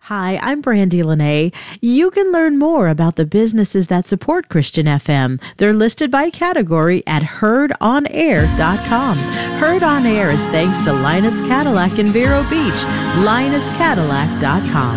Hi, I'm Brandy Lene. You can learn more about the businesses that support Christian FM. They're listed by category at heardonair.com. Heard on Air is thanks to Linus Cadillac in Vero Beach. LinusCadillac.com.